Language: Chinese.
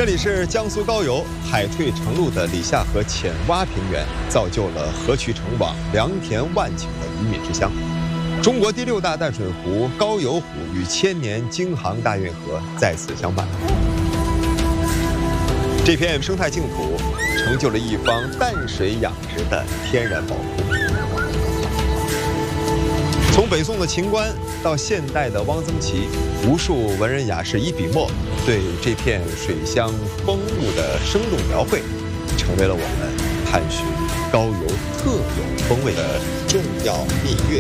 里是江苏高邮，海退成陆的李下河浅洼平原，造就了河渠成网、良田万顷的渔民之乡。中国第6大淡水湖高邮湖与千年京杭大运河在此相伴。这片生态净土成就了一方淡水养殖的天然宝库。从北宋的秦观到现代的汪曾祺，无数文人雅士一笔墨对这片水乡风物的生动描绘，成为了我们探寻高邮特有风味的重要蜜月。